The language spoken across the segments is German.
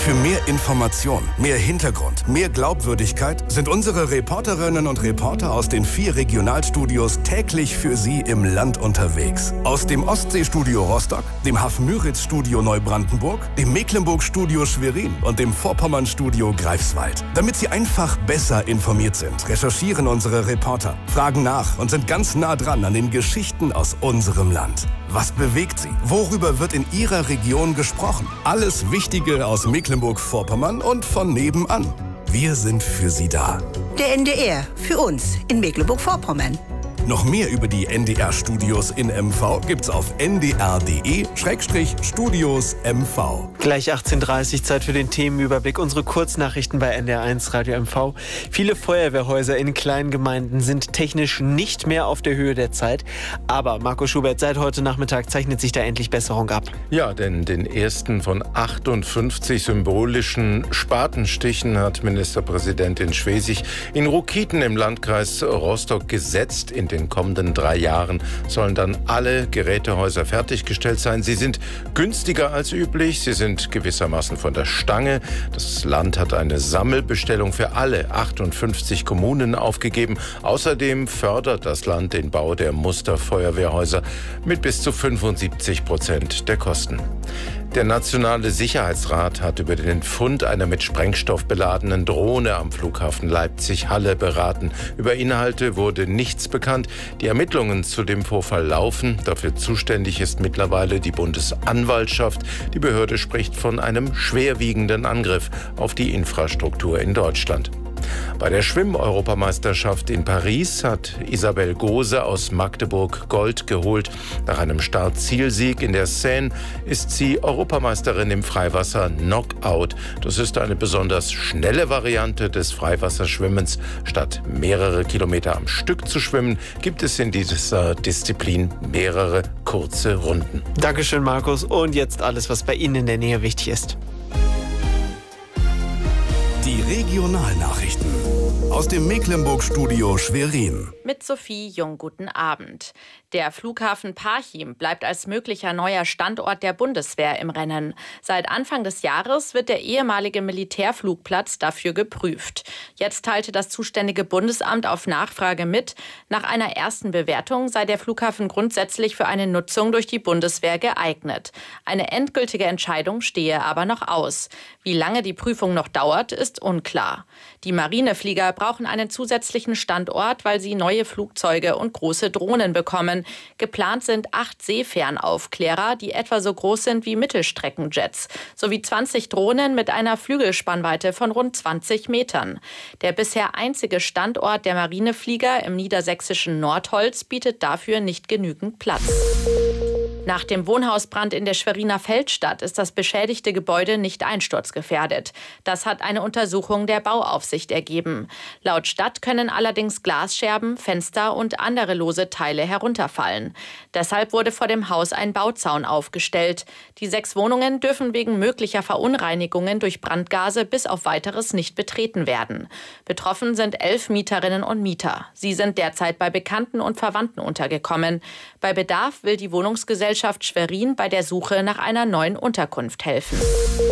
Für mehr Information, mehr Hintergrund, mehr Glaubwürdigkeit sind unsere Reporterinnen und Reporter aus den 4 Regionalstudios täglich für Sie im Land unterwegs. Aus dem Ostseestudio Rostock, dem Hafenmüritz-Studio Neubrandenburg, dem Mecklenburg-Studio Schwerin und dem Vorpommern-Studio Greifswald. Damit Sie einfach besser informiert sind, recherchieren unsere Reporter, fragen nach und sind ganz nah dran an den Geschichten aus unserem Land. Was bewegt Sie? Worüber wird in Ihrer Region gesprochen? Alles Wichtige aus Mecklenburg-Vorpommern und von nebenan. Wir sind für Sie da. Der NDR, für uns in Mecklenburg-Vorpommern. Noch mehr über die NDR-Studios in MV gibt's auf ndr.de/Studios MV. Gleich 18:30 Uhr, Zeit für den Themenüberblick. Unsere Kurznachrichten bei NDR1 Radio MV. Viele Feuerwehrhäuser in kleinen Gemeinden sind technisch nicht mehr auf der Höhe der Zeit. Aber Marco Schubert, seit heute Nachmittag zeichnet sich da endlich Besserung ab. Ja, denn den ersten von 58 symbolischen Spatenstichen hat Ministerpräsidentin Schwesig in Rukiten im Landkreis Rostock gesetzt. In den kommenden 3 Jahren sollen dann alle Gerätehäuser fertiggestellt sein. Sie sind günstiger als üblich. Sie sind gewissermaßen von der Stange. Das Land hat eine Sammelbestellung für alle 58 Kommunen aufgegeben. Außerdem fördert das Land den Bau der Musterfeuerwehrhäuser mit bis zu 75% der Kosten. Der Nationale Sicherheitsrat hat über den Fund einer mit Sprengstoff beladenen Drohne am Flughafen Leipzig-Halle beraten. Über Inhalte wurde nichts bekannt. Die Ermittlungen zu dem Vorfall laufen. Dafür zuständig ist mittlerweile die Bundesanwaltschaft. Die Behörde spricht von einem schwerwiegenden Angriff auf die Infrastruktur in Deutschland. Bei der Schwimm-Europameisterschaft in Paris hat Isabel Gose aus Magdeburg Gold geholt. Nach einem Start-Ziel-Sieg in der Seine ist sie Europameisterin im Freiwasser Knockout. Das ist eine besonders schnelle Variante des Freiwasserschwimmens. Statt mehrere Kilometer am Stück zu schwimmen, gibt es in dieser Disziplin mehrere kurze Runden. Dankeschön, Markus. Und jetzt alles, was bei Ihnen in der Nähe wichtig ist. Die Regionalnachrichten aus dem Mecklenburg-Studio Schwerin. Mit Sophie Jung, guten Abend. Der Flughafen Parchim bleibt als möglicher neuer Standort der Bundeswehr im Rennen. Seit Anfang des Jahres wird der ehemalige Militärflugplatz dafür geprüft. Jetzt teilte das zuständige Bundesamt auf Nachfrage mit, nach einer ersten Bewertung sei der Flughafen grundsätzlich für eine Nutzung durch die Bundeswehr geeignet. Eine endgültige Entscheidung stehe aber noch aus. Wie lange die Prüfung noch dauert, ist unklar. Die Marineflieger brauchen einen zusätzlichen Standort, weil sie neue Flugzeuge und große Drohnen bekommen. Geplant sind 8 Seefernaufklärer, die etwa so groß sind wie Mittelstreckenjets, sowie 20 Drohnen mit einer Flügelspannweite von rund 20 Metern. Der bisher einzige Standort der Marineflieger im niedersächsischen Nordholz bietet dafür nicht genügend Platz. Nach dem Wohnhausbrand in der Schweriner Feldstadt ist das beschädigte Gebäude nicht einsturzgefährdet. Das hat eine Untersuchung der Bauaufsicht ergeben. Laut Stadt können allerdings Glasscherben, Fenster und andere lose Teile herunterfallen. Deshalb wurde vor dem Haus ein Bauzaun aufgestellt. Die 6 Wohnungen dürfen wegen möglicher Verunreinigungen durch Brandgase bis auf Weiteres nicht betreten werden. Betroffen sind 11 Mieterinnen und Mieter. Sie sind derzeit bei Bekannten und Verwandten untergekommen. Bei Bedarf will die Wohnungsgesellschaft Schwerin bei der Suche nach einer neuen Unterkunft helfen.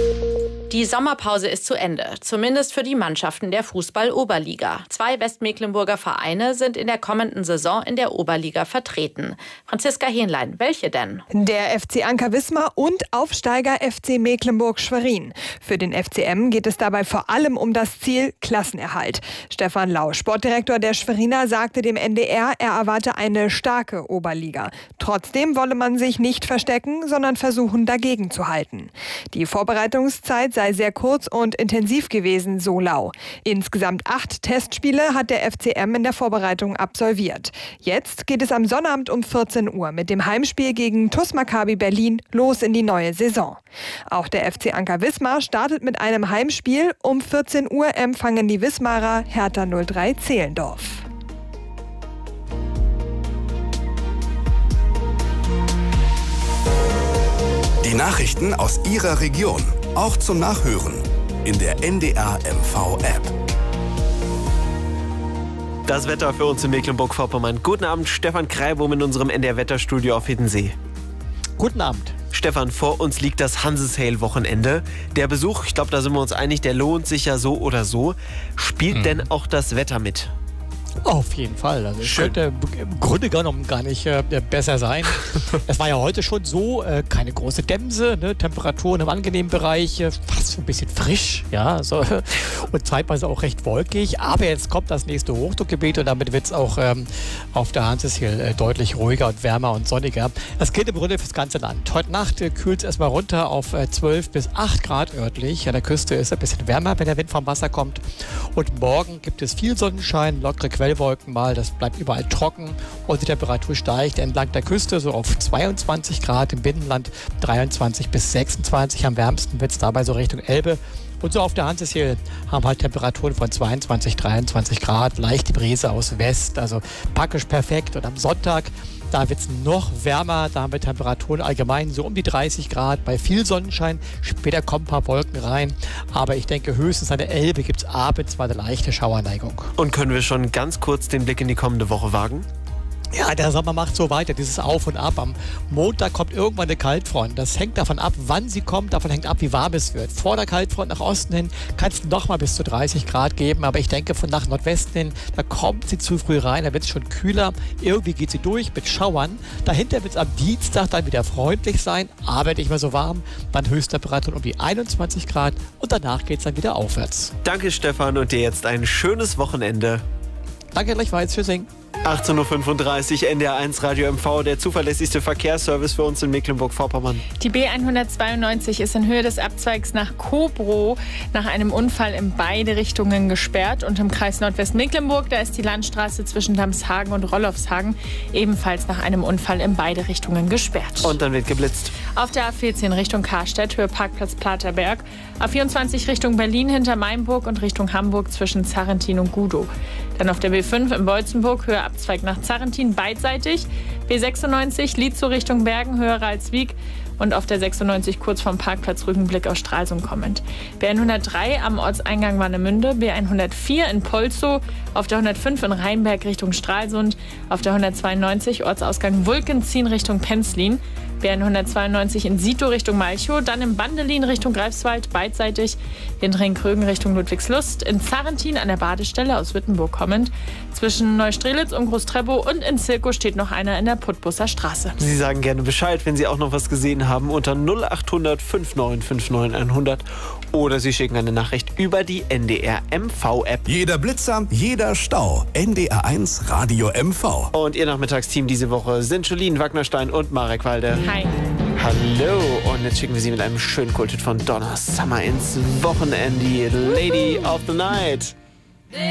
Die Sommerpause ist zu Ende, zumindest für die Mannschaften der Fußball-Oberliga. 2 Westmecklenburger Vereine sind in der kommenden Saison in der Oberliga vertreten. Franziska Hähnlein, welche denn? Der FC Anker Wismar und Aufsteiger FC Mecklenburg-Schwerin. Für den FCM geht es dabei vor allem um das Ziel Klassenerhalt. Stefan Lau, Sportdirektor der Schweriner, sagte dem NDR, er erwarte eine starke Oberliga. Trotzdem wolle man sich nicht verstecken, sondern versuchen, dagegen zu halten. Die Vorbereitungszeit sei sehr kurz und intensiv gewesen, so Lau. Insgesamt 8 Testspiele hat der FCM in der Vorbereitung absolviert. Jetzt geht es am Sonnabend um 14 Uhr mit dem Heimspiel gegen TuS Maccabi Berlin los in die neue Saison. Auch der FC Anker Wismar startet mit einem Heimspiel. Um 14 Uhr empfangen die Wismarer Hertha 03 Zehlendorf. Die Nachrichten aus Ihrer Region, auch zum Nachhören in der NDR MV App. Das Wetter für uns in Mecklenburg-Vorpommern. Guten Abend, Stefan Kreibum in unserem NDR Wetterstudio auf Hiddensee. Guten Abend. Stefan, Stefan, vor uns liegt das Hanse-Sale-Wochenende. Der Besuch, ich glaube, da sind wir uns einig, der lohnt sich ja so oder so. Spielt denn auch das Wetter mit? Auf jeden Fall. Also es könnte im Grunde genommen gar nicht besser sein. Es war ja heute schon so, keine große Dämse, ne? Temperaturen im angenehmen Bereich, fast so ein bisschen frisch, ja, so, und zeitweise auch recht wolkig. Aber jetzt kommt das nächste Hochdruckgebiet und damit wird es auch auf der Hanseshill deutlich ruhiger und wärmer und sonniger. Das gilt im Grunde fürs ganze Land. Heute Nacht kühlt es erstmal runter auf 12 bis 8 Grad örtlich. An der Küste ist es ein bisschen wärmer, wenn der Wind vom Wasser kommt. Und morgen gibt es viel Sonnenschein, lockere Quellwolken mal, das bleibt überall trocken und die Temperatur steigt entlang der Küste so auf 22 Grad, im Binnenland 23 bis 26, am wärmsten wird es dabei so Richtung Elbe. Und so auf der Hanseshill haben halt Temperaturen von 22, 23 Grad, leichte Brise aus West, also praktisch perfekt. Und am Sonntag, da wird es noch wärmer, da haben wir Temperaturen allgemein so um die 30 Grad, bei viel Sonnenschein, später kommen ein paar Wolken rein, aber ich denke höchstens an der Elbe gibt es abends mal eine leichte Schauerneigung. Und können wir schon ganz kurz den Blick in die kommende Woche wagen? Ja, der Sommer macht so weiter, dieses Auf und Ab. Am Montag kommt irgendwann eine Kaltfront. Das hängt davon ab, wann sie kommt, davon hängt ab, wie warm es wird. Vor der Kaltfront nach Osten hin kann es noch mal bis zu 30 Grad geben, aber ich denke von nach Nordwesten hin, da kommt sie zu früh rein, da wird es schon kühler. Irgendwie geht sie durch mit Schauern. Dahinter wird es am Dienstag dann wieder freundlich sein, aber nicht mehr so warm. Dann Höchsttemperatur um die 21 Grad und danach geht es dann wieder aufwärts. Danke Stefan und dir jetzt ein schönes Wochenende. Danke gleichfalls, tschüssing. 18.35 Uhr, NDR1 Radio MV, der zuverlässigste Verkehrsservice für uns in Mecklenburg-Vorpommern. Die B192 ist in Höhe des Abzweigs nach Kobrow nach einem Unfall in beide Richtungen gesperrt. Und im Kreis Nordwestmecklenburg, da ist die Landstraße zwischen Damshagen und Rollofshagen ebenfalls nach einem Unfall in beide Richtungen gesperrt. Und dann wird geblitzt. Auf der A14 Richtung Karstedt, Höhe Parkplatz Platerberg. A24 Richtung Berlin hinter Mainburg und Richtung Hamburg zwischen Zarrentin und Gudow. Dann auf der B5 in Bolzenburg, Höhe Abzweig nach Zarrentin beidseitig. B96 Lietzow Richtung Bergen, Höhe Ralswiek. Und auf der 96 kurz vom Parkplatz Rügenblick aus Stralsund kommend. B103 am Ortseingang Warnemünde, B104 in Polzow, auf der 105 in Rheinberg Richtung Stralsund, auf der 192 Ortsausgang Wulkenzien Richtung Penzlin, B192 in Sito Richtung Malchow, dann in Bandelin Richtung Greifswald beidseitig, in Ringkrögen Richtung Ludwigslust, in Zarrentin an der Badestelle aus Wittenburg kommend, zwischen Neustrelitz und Großtreppow und in Zirkow steht noch einer in der Puttbusser Straße. Sie sagen gerne Bescheid, wenn Sie auch noch was gesehen haben, unter 0800 5959 100 oder Sie schicken eine Nachricht über die NDR MV-App. Jeder Blitzer, jeder Stau. NDR1 Radio MV. Und Ihr Nachmittagsteam diese Woche sind Jolien Wagnerstein und Marek Walde. Hi. Hallo. Und jetzt schicken wir Sie mit einem schönen Kulthit von Donna Summer ins Wochenende. Lady of the Night.